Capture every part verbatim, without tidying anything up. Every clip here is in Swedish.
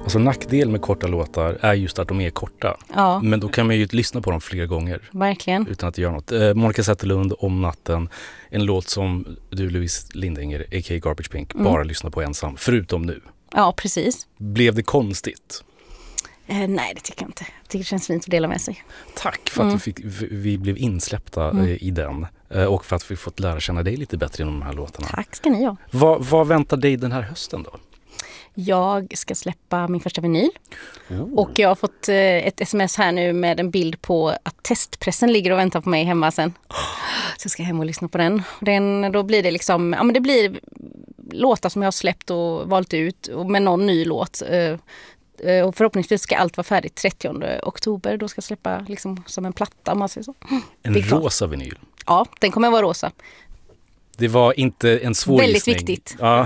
Alltså nackdel med korta låtar är just att de är korta. Ja. Men då kan man ju lyssna på dem flera gånger. Verkligen. Utan att göra något. Eh, Monica Zetterlund, Om natten. En låt som du, Louise Lindänger, a k a. Garbage Pink, mm. bara lyssnar på ensam. Förutom nu. Ja, precis. Blev det konstigt? Eh, nej, det tycker jag inte. Jag tycker det känns fint att dela med sig. Tack för att mm. vi, fick, vi blev insläppta mm. i den. Och för att vi fått lära känna dig lite bättre genom de här låtarna. Tack ska ni ha. Vad, vad väntar dig den här hösten då? Jag ska släppa min första vinyl. Oh. Och jag har fått ett sms här nu med en bild på att testpressen ligger och väntar på mig hemma sen. Så jag ska hem och lyssna på den. den då blir det liksom, ja men det blir låtar som jag har släppt och valt ut och med någon ny låt. Och förhoppningsvis ska allt vara färdigt trettionde oktober. Då ska jag släppa liksom som en platta, om man säger så. En Digitalt. Rosa vinyl? Ja, den kommer att vara rosa. Det var inte en svår Väldigt gissning. viktigt. Ja.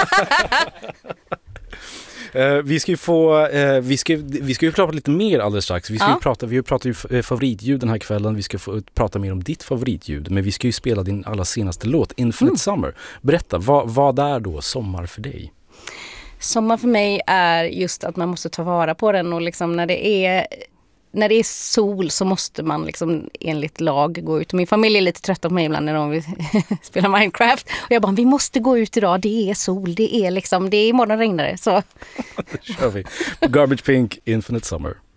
Uh, vi ska ju få uh, vi ska vi ska ju prata lite mer alldeles strax. Vi ska ja. ju prata vi pratar ju favoritljud den här kvällen. Vi ska få prata mer om ditt favoritljud, men vi ska ju spela din allra senaste låt Infinite mm. Summer. Berätta, vad vad är då sommar för dig? Sommar för mig är just att man måste ta vara på den, och liksom när det är när det är sol så måste man liksom enligt lag gå ut. Och min familj är lite trötta på mig ibland när de vill spela Minecraft. Och jag bara, vi måste gå ut idag. Det är sol, det är liksom, det är imorgon regnar det. Så. Då kör vi. Garbage Pink, Infinite Summer.